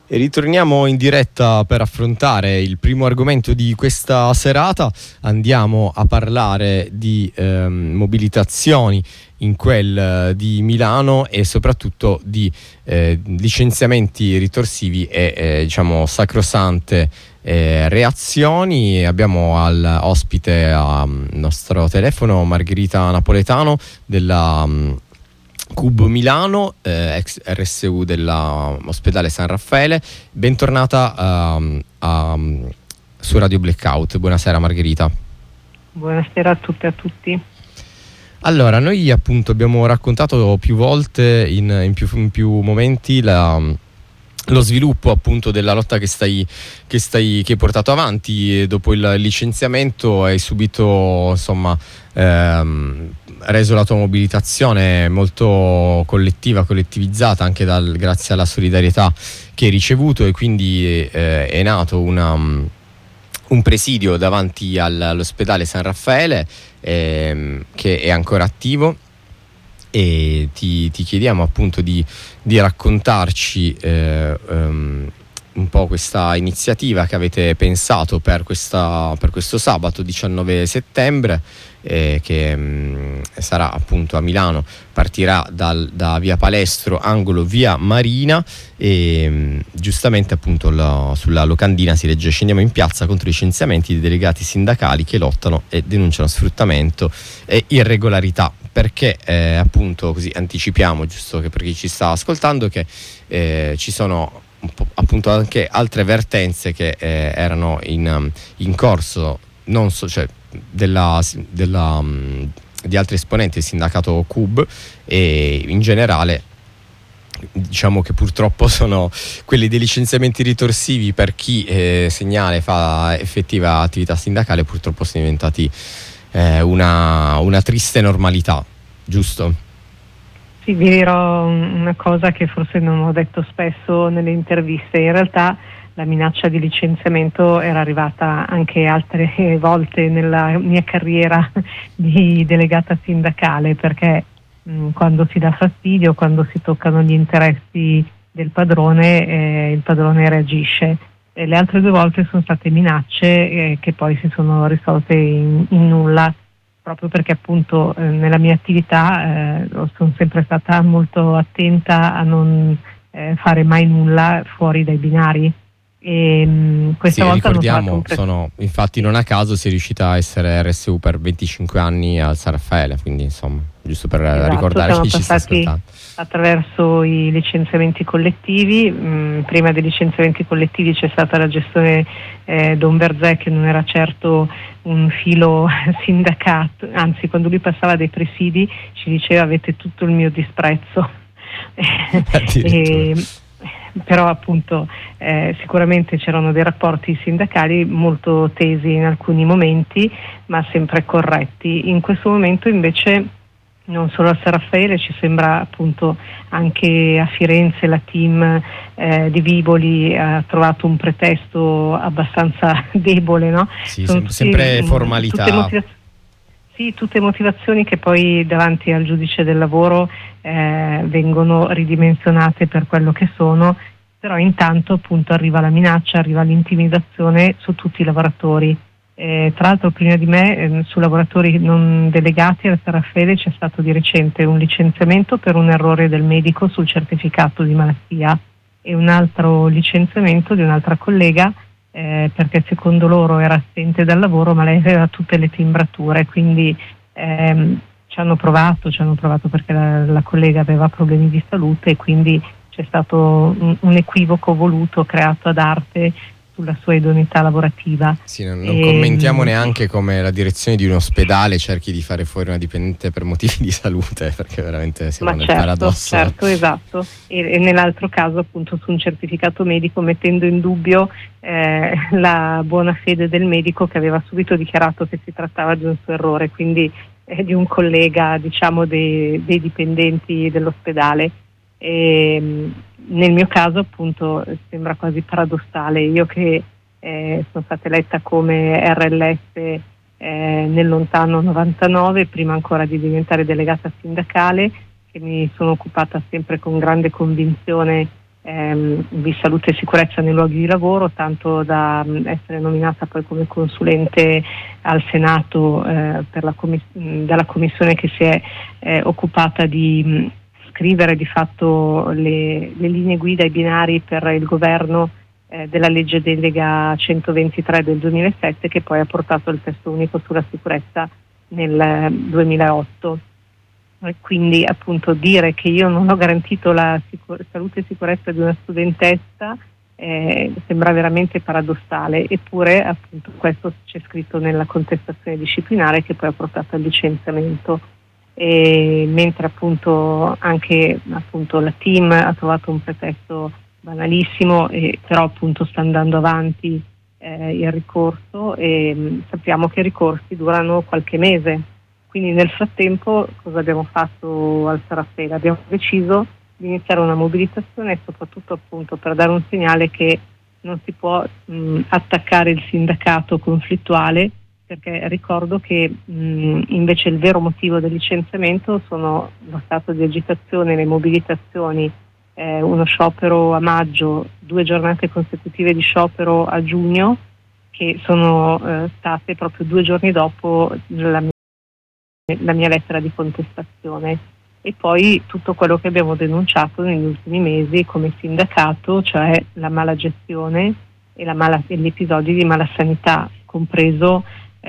E ritorniamo in diretta per affrontare il primo argomento di questa serata. Andiamo a parlare di mobilitazioni in quel di Milano e soprattutto di licenziamenti ritorsivi e diciamo sacrosante reazioni. Abbiamo al ospite al nostro telefono Margherita Napoletano della CUB Milano, ex RSU dell'ospedale San Raffaele. Bentornata su Radio Blackout. Buonasera Margherita. Buonasera a tutte e a tutti. Allora, noi appunto abbiamo raccontato più volte in più momenti lo sviluppo appunto della lotta che hai portato avanti. Dopo il licenziamento hai subito reso la tua mobilitazione molto collettivizzata anche grazie alla solidarietà che hai ricevuto, e quindi è nato un presidio davanti all'ospedale San Raffaele che è ancora attivo, e ti chiediamo appunto di raccontarci un po' questa iniziativa che avete pensato per questo sabato 19 settembre, che sarà appunto a Milano. Partirà da via Palestro, angolo via Marina, e giustamente appunto sulla locandina si legge: scendiamo in piazza contro i licenziamenti dei delegati sindacali che lottano e denunciano sfruttamento e irregolarità. Perché appunto, così anticipiamo, giusto che per chi ci sta ascoltando, che ci sono appunto anche altre vertenze che erano in corso, non so, cioè di altri esponenti del sindacato CUB, e in generale diciamo che purtroppo sono quelli dei licenziamenti ritorsivi per chi segnala e fa effettiva attività sindacale. Purtroppo sono diventati una triste normalità, giusto? Sì, vi dirò una cosa che forse non ho detto spesso nelle interviste. In realtà la minaccia di licenziamento era arrivata anche altre volte nella mia carriera di delegata sindacale, perché quando si dà fastidio, quando si toccano gli interessi del padrone, il padrone reagisce. E le altre 2 volte sono state minacce che poi si sono risolte in nulla, proprio perché appunto nella mia attività sono sempre stata molto attenta a non fare mai nulla fuori dai binari. E questa volta ricordiamo, infatti non a caso sei riuscita a essere RSU per 25 anni al San Raffaele, quindi insomma, giusto per ricordare chi ci sta ascoltando. Attraverso i licenziamenti collettivi. Prima dei licenziamenti collettivi c'è stata la gestione Don Berzè, che non era certo un filo sindacato, anzi quando lui passava dai presidi ci diceva: avete tutto il mio disprezzo. Però appunto sicuramente c'erano dei rapporti sindacali molto tesi in alcuni momenti, ma sempre corretti. In questo momento invece non solo a San Raffaele, ci sembra appunto anche a Firenze la team di Vivoli ha trovato un pretesto abbastanza debole, no? Sì, sempre formalità. Tutte motivazioni che poi davanti al giudice del lavoro vengono ridimensionate per quello che sono, però intanto appunto arriva la minaccia, arriva l'intimidazione su tutti i lavoratori. Tra l'altro prima di me su lavoratori non delegati al San Raffaele c'è stato di recente un licenziamento per un errore del medico sul certificato di malattia, e un altro licenziamento di un'altra collega perché secondo loro era assente dal lavoro, ma lei aveva tutte le timbrature, quindi ci hanno provato perché la collega aveva problemi di salute, e quindi c'è stato un equivoco voluto, creato ad arte, sulla sua idoneità lavorativa. Sì, non commentiamo neanche come la direzione di un ospedale cerchi di fare fuori una dipendente per motivi di salute, perché veramente siamo nel paradosso. Certo, esatto. E nell'altro caso appunto su un certificato medico, mettendo in dubbio la buona fede del medico, che aveva subito dichiarato che si trattava di un suo errore, quindi di un collega, diciamo, dei dipendenti dell'ospedale. Nel mio caso appunto sembra quasi paradossale, io che sono stata eletta come RLS nel lontano 99, prima ancora di diventare delegata sindacale, che mi sono occupata sempre con grande convinzione di salute e sicurezza nei luoghi di lavoro, tanto da essere nominata poi come consulente al Senato dalla commissione che si è occupata di scrivere di fatto le linee guida e i binari per il governo della legge delega 123 del 2007, che poi ha portato il testo unico sulla sicurezza nel 2008. Quindi appunto dire che io non ho garantito la salute e sicurezza di una studentessa sembra veramente paradossale, eppure appunto questo c'è scritto nella contestazione disciplinare che poi ha portato al licenziamento, mentre appunto anche appunto la team ha trovato un pretesto banalissimo, però appunto sta andando avanti il ricorso, e sappiamo che i ricorsi durano qualche mese. Quindi nel frattempo cosa abbiamo fatto al Sarafele? Abbiamo deciso di iniziare una mobilitazione, soprattutto appunto per dare un segnale che non si può attaccare il sindacato conflittuale, perché ricordo che invece il vero motivo del licenziamento sono lo stato di agitazione, le mobilitazioni, uno sciopero a maggio, 2 giornate consecutive di sciopero a giugno, che sono state proprio 2 giorni dopo la mia lettera di contestazione, e poi tutto quello che abbiamo denunciato negli ultimi mesi come sindacato, cioè la mala gestione e gli episodi di malasanità, compreso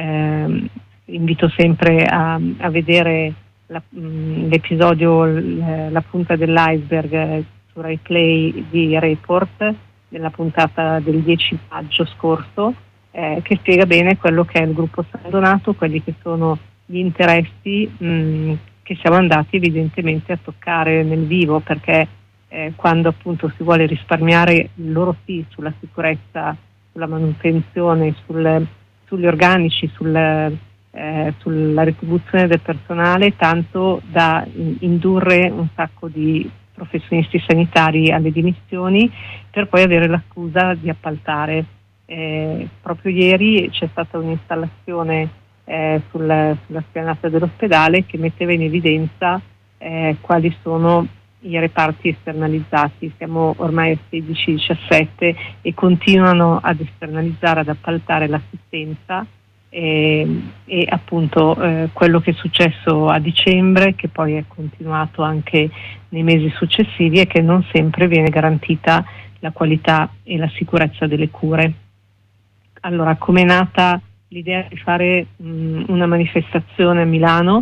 invito sempre a vedere l'episodio, la punta dell'iceberg su Rai Play di Report, della puntata del 10 maggio scorso, che spiega bene quello che è il gruppo San Donato, quelli che sono gli interessi che siamo andati evidentemente a toccare nel vivo, perché quando appunto si vuole risparmiare, loro sì, sulla sicurezza, sulla manutenzione, sugli organici, sulla retribuzione del personale, tanto da indurre un sacco di professionisti sanitari alle dimissioni, per poi avere l'accusa di appaltare. Proprio ieri c'è stata un'installazione sulla spianata dell'ospedale che metteva in evidenza quali sono i reparti esternalizzati. Siamo ormai a 16-17 e continuano ad esternalizzare, ad appaltare l'assistenza, e appunto quello che è successo a dicembre, che poi è continuato anche nei mesi successivi, è che non sempre viene garantita la qualità e la sicurezza delle cure. Allora, com'è nata l'idea di fare una manifestazione a Milano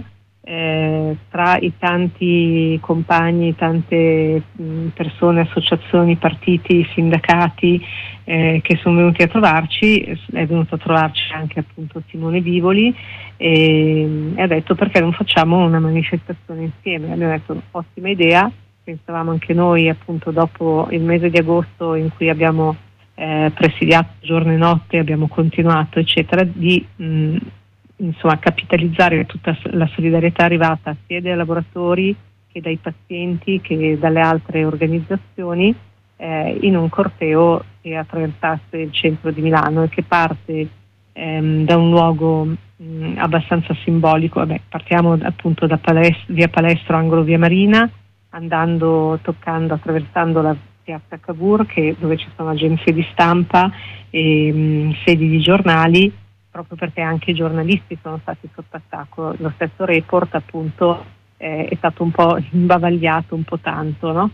tra i tanti compagni, tante persone, associazioni, partiti, sindacati che sono venuti a trovarci? È venuto a trovarci anche appunto Simone Vivoli e ha detto: perché non facciamo una manifestazione insieme? Abbiamo detto: ottima idea. Pensavamo anche noi, appunto, dopo il mese di agosto in cui abbiamo presidiato giorno e notte, abbiamo continuato eccetera, di insomma capitalizzare tutta la solidarietà arrivata sia dai lavoratori che dai pazienti che dalle altre organizzazioni in un corteo che attraversasse il centro di Milano e che parte da un luogo abbastanza simbolico. Partiamo appunto da via Palestro, angolo via Marina, attraversando la piazza Cavour, dove ci sono agenzie di stampa e sedi di giornali, proprio perché anche i giornalisti sono stati sotto attacco. Lo stesso Report appunto è stato un po' imbavagliato, un po' tanto, no?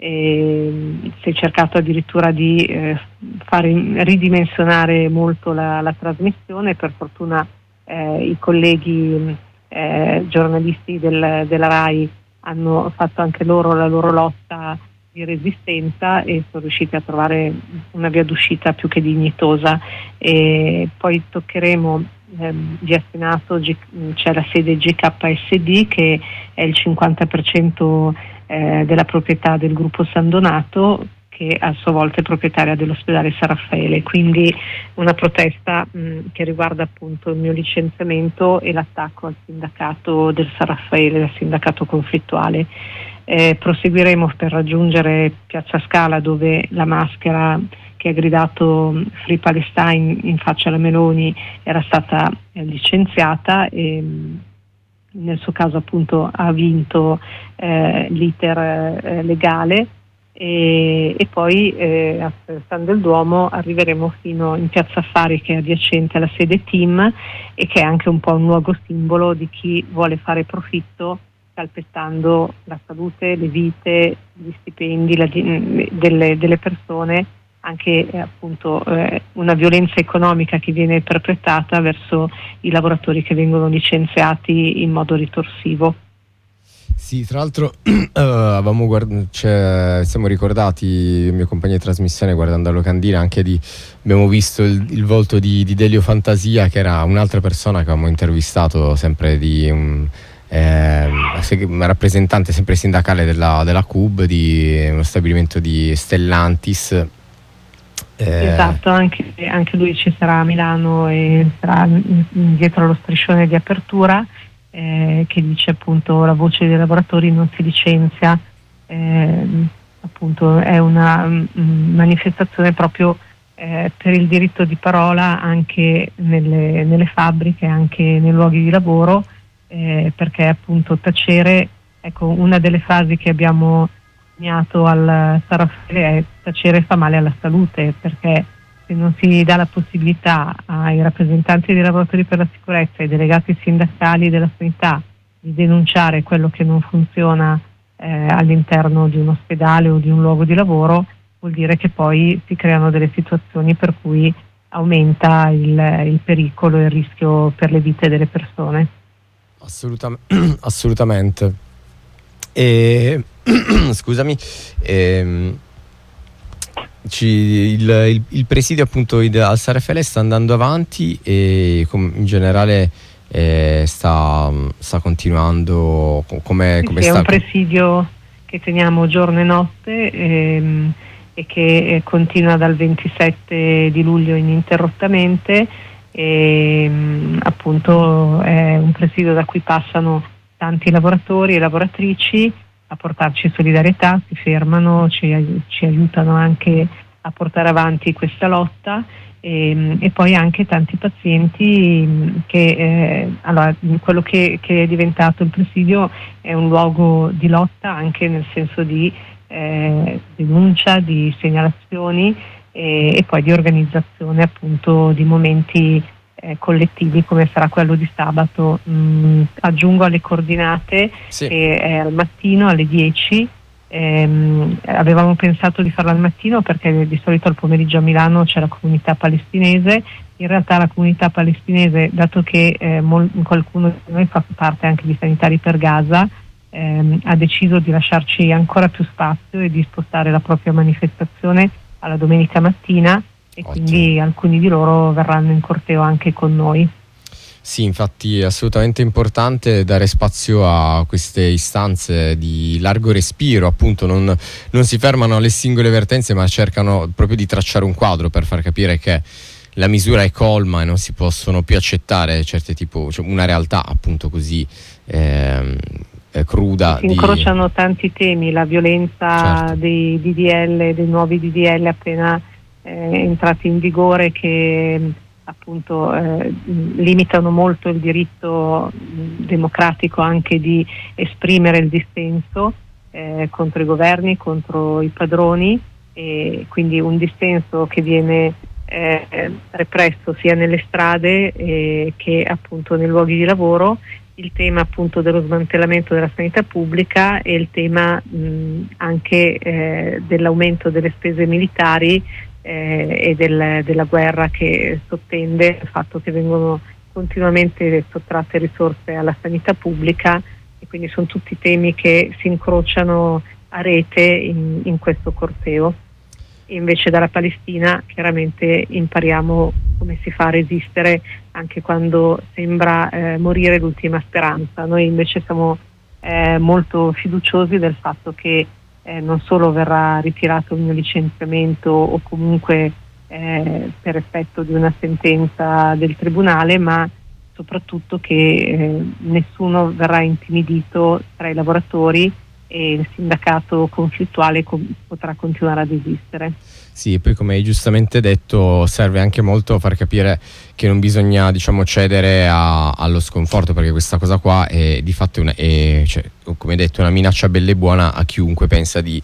Si è cercato addirittura di ridimensionare molto la trasmissione. Per fortuna i colleghi giornalisti della RAI hanno fatto anche loro la loro lotta di resistenza e sono riusciti a trovare una via d'uscita più che dignitosa. E poi toccheremo via Senato, c'è la sede GKSD, che è il 50% della proprietà del gruppo San Donato, che a sua volta è proprietaria dell'ospedale San Raffaele. Quindi una protesta che riguarda appunto il mio licenziamento e l'attacco al sindacato del San Raffaele, al sindacato conflittuale. Proseguiremo per raggiungere Piazza Scala, dove la maschera che ha gridato Free Palestine in faccia alla Meloni era stata licenziata e nel suo caso appunto ha vinto l'iter legale, e poi stando il Duomo arriveremo fino in Piazza Affari, che è adiacente alla sede TIM e che è anche un po' un luogo simbolo di chi vuole fare profitto calpestando la salute, le vite, gli stipendi delle persone, anche appunto una violenza economica che viene perpetrata verso i lavoratori che vengono licenziati in modo ritorsivo. Sì, tra l'altro siamo ricordati, il mio compagno di trasmissione, guardando la locandina, abbiamo visto il volto di Delio Fantasia, che era un'altra persona che avevamo intervistato, sempre di un rappresentante sempre sindacale della CUB, di uno stabilimento di Stellantis. Esatto, anche lui ci sarà a Milano e sarà dietro allo striscione di apertura, che dice appunto la voce dei lavoratori non si licenzia, appunto è una manifestazione proprio per il diritto di parola anche nelle fabbriche, anche nei luoghi di lavoro, perché appunto tacere, ecco, una delle frasi che abbiamo segnato al San Raffaele è: tacere fa male alla salute, perché se non si dà la possibilità ai rappresentanti dei lavoratori per la sicurezza, ai delegati sindacali della sanità, di denunciare quello che non funziona all'interno di un ospedale o di un luogo di lavoro, vuol dire che poi si creano delle situazioni per cui aumenta il pericolo e il rischio per le vite delle persone. Assolutamente. Scusami, il presidio appunto al San Raffaele sta andando avanti e in generale sta continuando come sì, sta? È un presidio che teniamo giorno e notte e che continua dal 27 di luglio ininterrottamente, e appunto è un presidio da cui passano tanti lavoratori e lavoratrici a portarci solidarietà, si fermano, ci aiutano anche a portare avanti questa lotta, e poi anche tanti pazienti che allora, quello che è diventato il presidio è un luogo di lotta anche nel senso di denuncia, di segnalazioni e poi di organizzazione appunto di momenti collettivi come sarà quello di sabato. Aggiungo alle coordinate sì, che è al mattino alle 10. Avevamo pensato di farlo al mattino perché di solito al pomeriggio a Milano c'è la comunità palestinese. In realtà la comunità palestinese, dato che qualcuno di noi fa parte anche di Sanitari per Gaza, ha deciso di lasciarci ancora più spazio e di spostare la propria manifestazione alla domenica mattina, e quindi alcuni di loro verranno in corteo anche con noi. Sì, infatti è assolutamente importante dare spazio a queste istanze di largo respiro, appunto non si fermano alle singole vertenze, ma cercano proprio di tracciare un quadro per far capire che la misura è colma e non si possono più accettare certe una realtà appunto così cruda. Si incrociano tanti temi, la violenza, certo, dei DDL, dei nuovi DDL appena entrati in vigore, che appunto limitano molto il diritto democratico anche di esprimere il dissenso contro i governi, contro i padroni, e quindi un dissenso che viene represso sia nelle strade che appunto nei luoghi di lavoro. Il tema appunto dello smantellamento della sanità pubblica e il tema anche dell'aumento delle spese militari e della guerra che sottende il fatto che vengono continuamente sottratte risorse alla sanità pubblica, e quindi sono tutti temi che si incrociano a rete in questo corteo. E invece dalla Palestina chiaramente impariamo come si fa a resistere anche quando sembra morire l'ultima speranza. Noi invece siamo molto fiduciosi del fatto che non solo verrà ritirato il mio licenziamento o comunque per effetto di una sentenza del tribunale, ma soprattutto che nessuno verrà intimidito tra i lavoratori e il sindacato conflittuale potrà continuare ad esistere. Sì, poi come hai giustamente detto serve anche molto far capire che non bisogna cedere allo sconforto, perché questa cosa qua è di fatto come hai detto una minaccia bella e buona a chiunque pensa di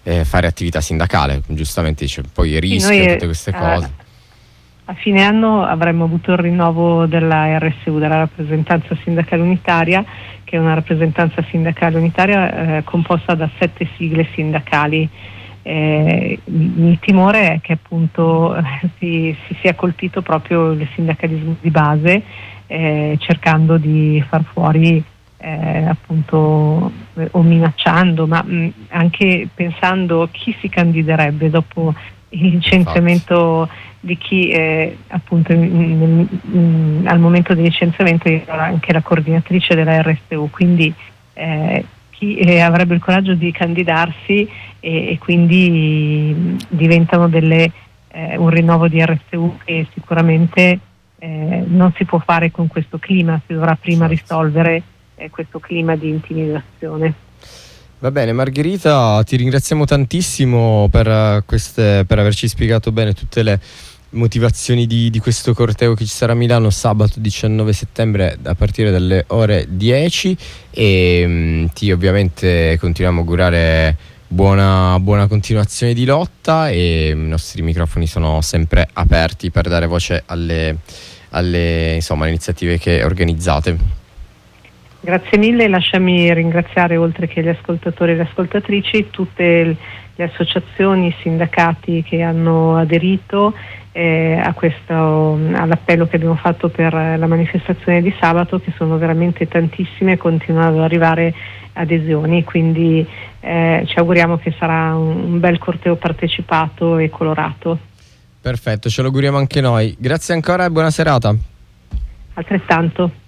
fare attività sindacale. Giustamente dice, poi il rischio e tutte queste cose. A fine anno avremmo avuto il rinnovo della RSU, della rappresentanza sindacale unitaria, che è una rappresentanza sindacale unitaria composta da 7 sigle sindacali. Il timore è che appunto si sia colpito proprio il sindacalismo di base, cercando di far fuori appunto o minacciando, ma anche pensando chi si candiderebbe dopo il licenziamento di chi appunto al momento del licenziamento era anche la coordinatrice della RSU, quindi chi avrebbe il coraggio di candidarsi e quindi diventano un rinnovo di RSU che sicuramente non si può fare con questo clima, si dovrà prima risolvere questo clima di intimidazione. Va bene, Margherita, ti ringraziamo tantissimo per averci spiegato bene tutte le motivazioni di questo corteo che ci sarà a Milano sabato 19 settembre a partire dalle ore 10 e ti ovviamente continuiamo a augurare buona continuazione di lotta e i nostri microfoni sono sempre aperti per dare voce alle iniziative che organizzate. Grazie mille, lasciami ringraziare oltre che gli ascoltatori e le ascoltatrici tutte le associazioni, i sindacati che hanno aderito all'appello che abbiamo fatto per la manifestazione di sabato, che sono veramente tantissime e continuano ad arrivare adesioni, quindi ci auguriamo che sarà un bel corteo partecipato e colorato. Perfetto, ce lo auguriamo anche noi. Grazie ancora e buona serata. Altrettanto.